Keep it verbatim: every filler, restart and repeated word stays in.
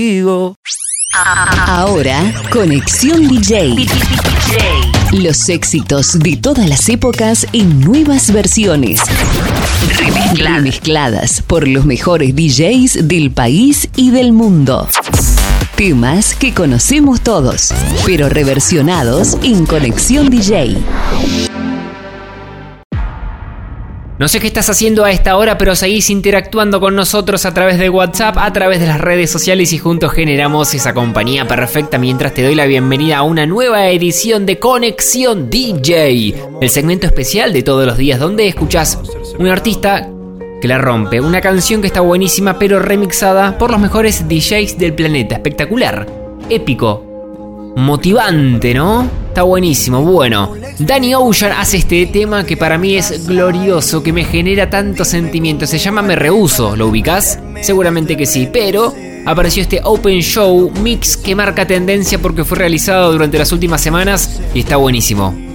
Ahora, Conexión D J. Los éxitos de todas las épocas en nuevas versiones. Remezcladas. Remezcladas por los mejores D Js del país y del mundo. Temas que conocemos todos, pero reversionados en Conexión D J. No sé qué estás haciendo a esta hora, pero seguís interactuando con nosotros a través de WhatsApp, a través de las redes sociales y juntos generamos esa compañía perfecta mientras te doy la bienvenida a una nueva edición de Conexión D J, el segmento especial de todos los días donde escuchás un artista que la rompe, una canción que está buenísima pero remixada por los mejores D Js del planeta. Espectacular, épico, motivante, ¿no? Está buenísimo. Bueno, Danny Ocean hace este tema que para mí es glorioso, que me genera tantos sentimientos. Se llama Me Rehuso, ¿lo ubicás? Seguramente que sí, pero apareció este Open Show Mix que marca tendencia porque fue realizado durante las últimas semanas y está buenísimo.